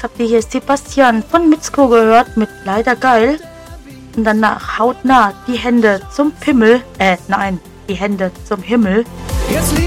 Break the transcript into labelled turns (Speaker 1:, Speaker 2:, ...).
Speaker 1: Jetzt habt ihr hier Sebastian von Mitzko gehört mit Leider Geil. Und danach hautnah die Hände zum Pimmel. Nein, die Hände zum Himmel.